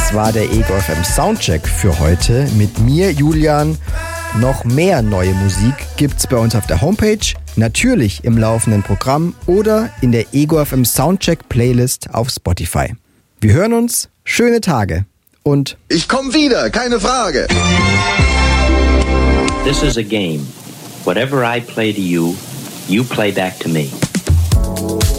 Das war der Ego FM Soundcheck für heute mit mir, Julian. Noch mehr neue Musik gibt's bei uns auf der Homepage, natürlich im laufenden Programm oder in der Ego FM Soundcheck Playlist auf Spotify. Wir hören uns, schöne Tage und ich komm wieder, keine Frage. This is a game. Whatever I play to you, you play back to me.